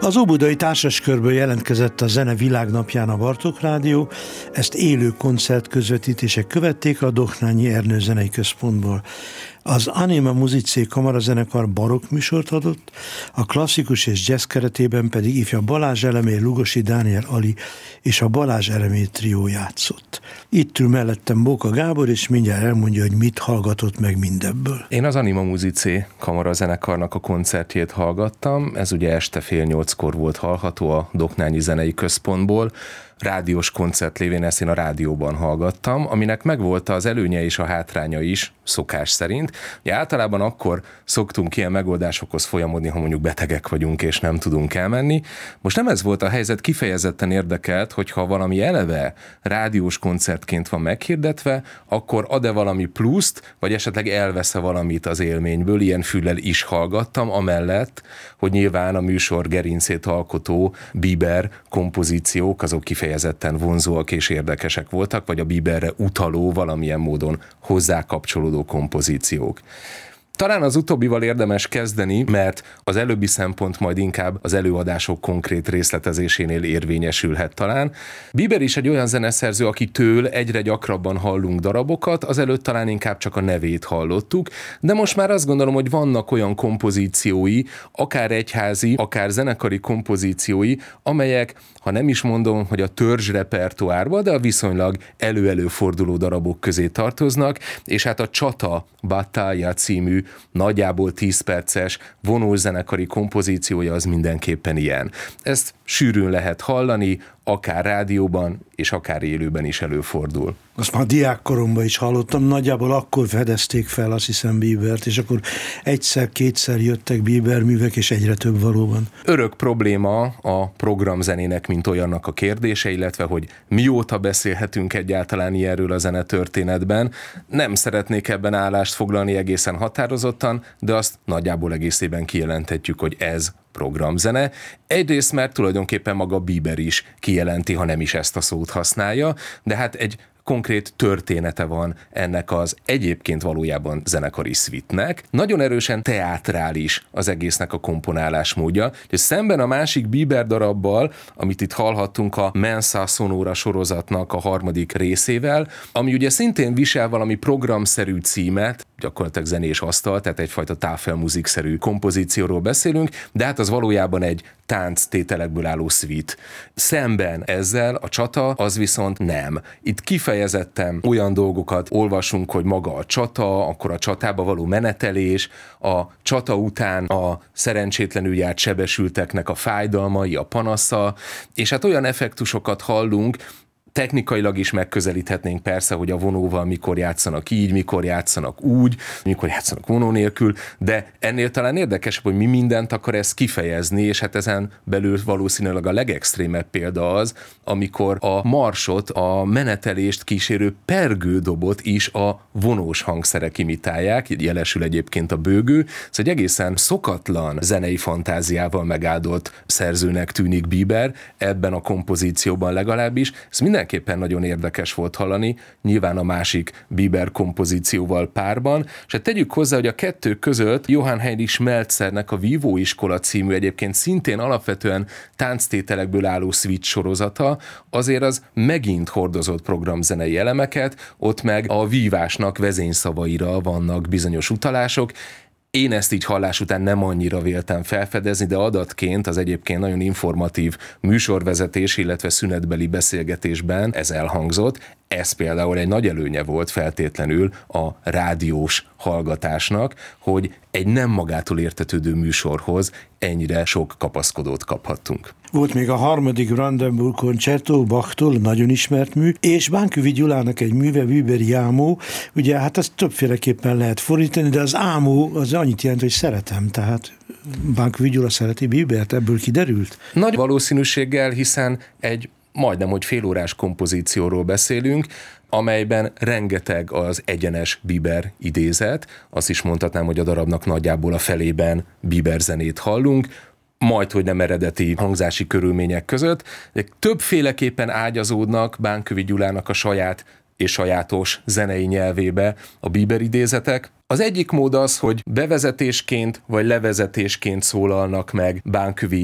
Az Óbudai Társaskörből jelentkezett a Zene Világnapján a Bartók Rádió, ezt élő koncertközvetítések követték a Dohnányi Ernő Zenei Központból. Az Anima Musicé kamarazenekar barokk műsort adott, a klasszikus és jazz keretében pedig ifja Balázs Elemér, Lugosi Dániel Ali és a Balázs Elemér trió játszott. Itt ül mellettem Bóka Gábor, és mindjárt elmondja, hogy mit hallgatott meg mindebből. Én az Anima Musicé kamarazenekarnak a koncertjét hallgattam, ez ugye este 7:30 volt hallható a Dohnányi Zenei Központból. Rádiós koncert lévén ezt én a rádióban hallgattam, aminek megvolt az előnye és a hátránya is, szokás szerint. Ugye általában akkor szoktunk ilyen megoldásokhoz folyamodni, ha mondjuk betegek vagyunk és nem tudunk elmenni. Most nem ez volt a helyzet, kifejezetten érdekelt, hogyha valami eleve rádiós koncertként van meghirdetve, akkor ad-e valami pluszt, vagy esetleg elvesz-e valamit az élményből, ilyen füllel is hallgattam, amellett, hogy nyilván a műsor gerincét alkotó Bieber kompozíciók, azok kifejezetten vonzóak és érdekesek voltak, vagy a Bieberre utaló, valamilyen módon hozzá kapcsolódó kompozíciók. Talán az utóbbival érdemes kezdeni, mert az előbbi szempont majd inkább az előadások konkrét részletezésénél érvényesülhet talán. Bieber is egy olyan zeneszerző, akitől egyre gyakrabban hallunk darabokat, azelőtt talán inkább csak a nevét hallottuk, de most már azt gondolom, hogy vannak olyan kompozíciói, akár egyházi, akár zenekari kompozíciói, amelyek, ha nem is mondom, hogy a törzs repertoárba, de a viszonylag elő-előforduló darabok közé tartoznak, és hát a Csata Battaglia című nagyjából 10 perces vonós zenekari kompozíciója az mindenképpen ilyen. Ezt sűrűn lehet hallani, akár rádióban, és akár élőben is előfordul. Azt már diákkoromban is hallottam, nagyjából akkor fedezték fel, azt hiszem, Biebert, és akkor egyszer-kétszer jöttek Bieber művek, és egyre több valóban. Örök probléma a programzenének, mint olyannak a kérdése, illetve hogy mióta beszélhetünk egyáltalán ilyenről a zenetörténetben. Nem szeretnék ebben állást foglalni egészen határozottan, de azt nagyjából egészében kijelenthetjük, hogy ez programzene. Egyrészt, mert tulajdonképpen maga Bieber is kijelenti, ha nem is ezt a szót használja, de hát egy konkrét története van ennek az egyébként valójában zenekari szvitnek. Nagyon erősen teátrális az egésznek a komponálás módja, és szemben a másik Bieber darabbal, amit itt hallhattunk a Mensa Sonora sorozatnak a 3. részével, ami ugye szintén visel valami programszerű címet, gyakorlatilag zenés asztal, tehát egyfajta táfelmuzikszerű kompozícióról beszélünk, de hát az valójában egy tánctételekből álló szvit. Szemben ezzel a Csata az viszont nem. Itt kifejezetten olyan dolgokat olvasunk, hogy maga a csata, akkor a csatába való menetelés, a csata után a szerencsétlenül járt sebesülteknek a fájdalmai, a panasza, és hát olyan effektusokat hallunk, technikailag is megközelíthetnénk persze, hogy a vonóval mikor játszanak így, mikor játszanak úgy, mikor játszanak vonó nélkül, de ennél talán érdekesebb, hogy mi mindent akar ez kifejezni, és hát ezen belül valószínűleg a legextrémebb példa az, amikor a marsot, a menetelést kísérő pergődobot is a vonós hangszerek imitálják, jelesül egyébként a bőgő, ez egy egészen szokatlan zenei fantáziával megáldott szerzőnek tűnik Bieber, ebben a kompozícióban legalábbis, ez mindenképpen nagyon érdekes volt hallani, nyilván a másik Bieber kompozícióval párban, és hát tegyük hozzá, hogy a kettő között Johann Heinrich Meltzernek a Vívóiskola című egyébként szintén alapvetően tánctételekből álló suite sorozata, azért az megint hordozott programzenei elemeket, ott meg a vívásnak vezényszavaira vannak bizonyos utalások. Én ezt így hallás után nem annyira véltem felfedezni, de adatként az egyébként nagyon informatív műsorvezetés, illetve szünetbeli beszélgetésben ez elhangzott. Ez például egy nagy előnye volt feltétlenül a rádiós hallgatásnak, hogy egy nem magától értetődő műsorhoz ennyire sok kapaszkodót kaphattunk. Volt még a 3. Brandenburg Concerto Bachtól, nagyon ismert mű, és Bánkövi Gyulának egy műve, Bieberi Ámó. Ugye hát ezt többféleképpen lehet fordítani, de az ámó az annyit jelent, hogy szeretem, tehát Bánkövi Gyula szereti Biebert, ebből kiderült? Nagy valószínűséggel, hiszen egy majdnem, hogy félórás kompozícióról beszélünk, amelyben rengeteg az egyenes Bieber idézet, azt is mondhatnám, hogy a darabnak nagyjából a felében Bieber zenét hallunk, majd, hogy nem eredeti hangzási körülmények között, de többféleképpen ágyazódnak Bánkövi Gyulának a saját és sajátos zenei nyelvébe a Bieber idézetek. Az egyik mód az, hogy bevezetésként vagy levezetésként szólalnak meg Bánkövi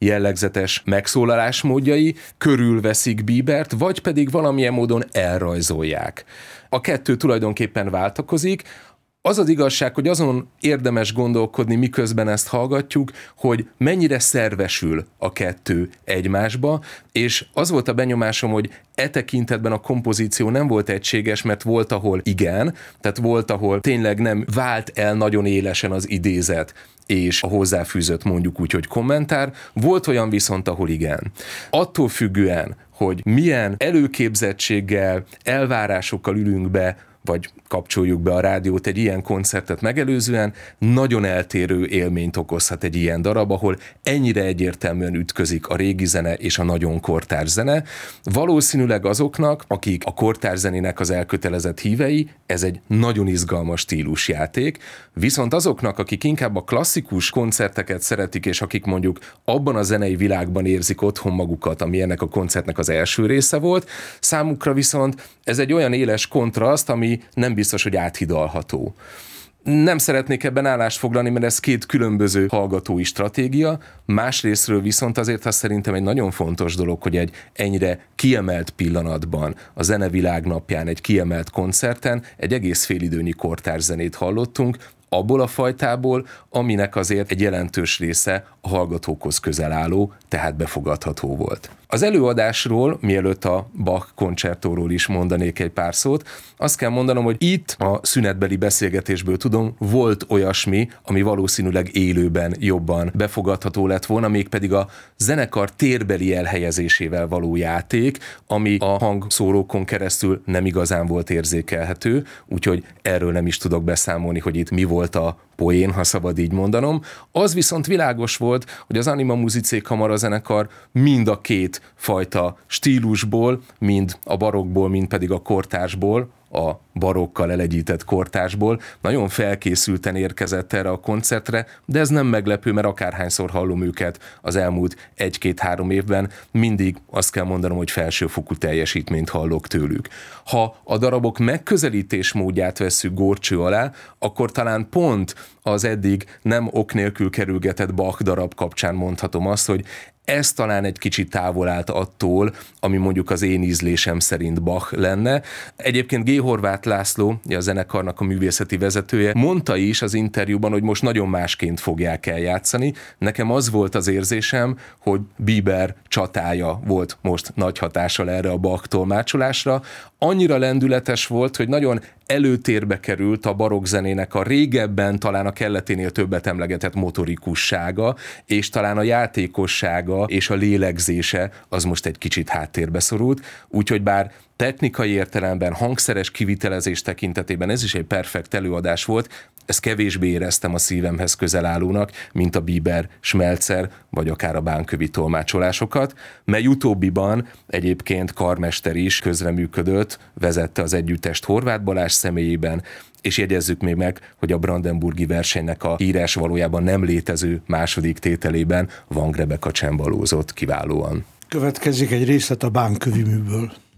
jellegzetes megszólalásmódjai körülveszik Biebert, vagy pedig valamilyen módon elrajzolják. A kettő tulajdonképpen váltakozik. Az az igazság, hogy azon érdemes gondolkodni, miközben ezt hallgatjuk, hogy mennyire szervesül a kettő egymásba, és az volt a benyomásom, hogy e tekintetben a kompozíció nem volt egységes, mert volt, ahol igen, tehát volt, ahol tényleg nem vált el nagyon élesen az idézet, és a hozzáfűzött mondjuk úgy, hogy kommentár, volt olyan viszont, ahol igen. Attól függően, hogy milyen előképzettséggel, elvárásokkal ülünk be, vagy kapcsoljuk be a rádiót egy ilyen koncertet megelőzően, nagyon eltérő élményt okozhat egy ilyen darab, ahol ennyire egyértelműen ütközik a régi zene és a nagyon kortárs zene. Valószínűleg azoknak, akik a kortárs zenének az elkötelezett hívei, ez egy nagyon izgalmas stílusjáték, viszont azoknak, akik inkább a klasszikus koncerteket szeretik, és akik mondjuk abban a zenei világban érzik otthon magukat, ami ennek a koncertnek az első része volt, számukra viszont ez egy olyan éles kontraszt, ami nem biztos, hogy áthidalható. Nem szeretnék ebben állást foglalni, mert ez két különböző hallgatói stratégia, másrésztről viszont azért az szerintem egy nagyon fontos dolog, hogy egy ennyire kiemelt pillanatban, a Zenevilág napján, egy kiemelt koncerten egy egész félidőnyi kortárs zenét hallottunk, abból a fajtából, aminek azért egy jelentős része a hallgatókhoz közel álló, tehát befogadható volt. Az előadásról, mielőtt a Bach koncertóról is mondanék egy pár szót, azt kell mondanom, hogy itt a szünetbeli beszélgetésből tudom, volt olyasmi, ami valószínűleg élőben jobban befogadható lett volna, mégpedig a zenekar térbeli elhelyezésével való játék, ami a hangszórókon keresztül nem igazán volt érzékelhető, úgyhogy erről nem is tudok beszámolni, hogy itt mi volt a poén, ha szabad így mondanom. Az viszont világos volt, hogy az Anima Musicae kamarazenekar mind a két fajta stílusból, mind a barokkból, mind pedig a kortársból, a barokkal elegyített kortársból nagyon felkészülten érkezett erre a koncertre, de ez nem meglepő, mert akárhányszor hallom őket az elmúlt 1-2-3 évben, mindig azt kell mondanom, hogy felsőfokú teljesítményt hallok tőlük. Ha a darabok megközelítés módját vesszük górcső alá, akkor talán pont az eddig nem ok nélkül kerülgetett Bach darab kapcsán mondhatom azt, hogy ez talán egy kicsit távol állt attól, ami mondjuk az én ízlésem szerint Bach lenne. Egyébként G. Horváth László, a zenekarnak a művészeti vezetője, mondta is az interjúban, hogy most nagyon másként fogják eljátszani. Nekem az volt az érzésem, hogy Bieber csatája volt most nagy hatással erre a Bach tolmácsolásra. Annyira lendületes volt, hogy nagyon előtérbe került a barokkzenének a régebben talán a kelleténél többet emlegetett motorikussága, és talán a játékossága és a lélegzése az most egy kicsit háttérbe szorult, úgyhogy bár technikai értelemben, hangszeres kivitelezés tekintetében ez is egy perfekt előadás volt, ezt kevésbé éreztem a szívemhez közel állónak, mint a Bieber, Schmelzer, vagy akár a bánkövi tolmácsolásokat, mely utóbbiban egyébként karmester is közreműködött, vezette az együttest Horváth Balázs személyében, és jegyezzük még meg, hogy a brandenburgi versenynek a írás valójában nem létező második tételében Vang Rebeka csembalózott kiválóan. Következik egy részlet a bánkövi műből.